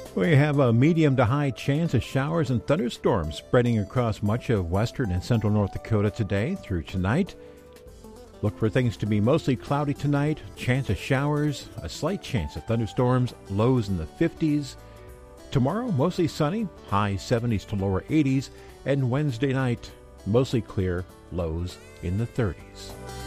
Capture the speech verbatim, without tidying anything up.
We have a medium to high chance of showers and thunderstorms spreading across much of western and central North Dakota today through tonight. Look for things to be mostly cloudy tonight, chance of showers, a slight chance of thunderstorms, lows in the fifties. Tomorrow, mostly sunny, high seventies to lower eighties, and Wednesday night, mostly clear, lows in the thirties.